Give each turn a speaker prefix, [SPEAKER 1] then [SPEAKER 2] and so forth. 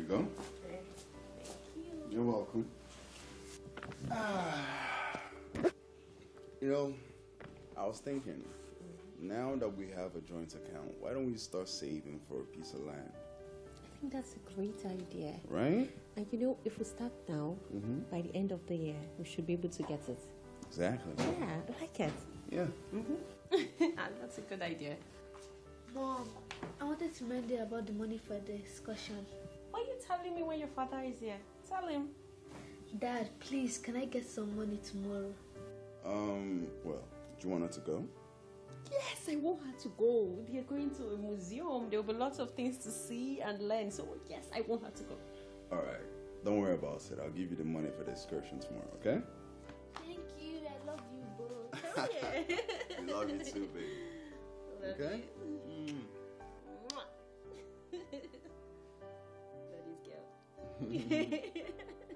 [SPEAKER 1] you go.
[SPEAKER 2] Thank you.
[SPEAKER 1] You're welcome. You know, I was thinking, now that we have a joint account, why don't we start saving for a piece of land?
[SPEAKER 2] I think that's a great idea.
[SPEAKER 1] Right?
[SPEAKER 2] And you know, if we start now, by the end of the year, we should be able to get it.
[SPEAKER 1] Exactly.
[SPEAKER 2] Yeah, I like it.
[SPEAKER 1] Yeah.
[SPEAKER 2] And that's a good idea.
[SPEAKER 3] Mom, I wanted to remind you about the money for the excursion.
[SPEAKER 2] Why are you telling me when your father is here? Tell him.
[SPEAKER 3] Dad, please, can I get some money tomorrow?
[SPEAKER 1] Well, do you want her to go?
[SPEAKER 2] Yes, I want her to go. They're going to a museum. There will be lots of things to see and learn. So, yes, I want her to go.
[SPEAKER 1] All right. Don't worry about it. I'll give you the money for the excursion tomorrow, okay?
[SPEAKER 3] Thank you. I love you both.
[SPEAKER 1] I love you too, baby. Okay?
[SPEAKER 2] Daddy's girl.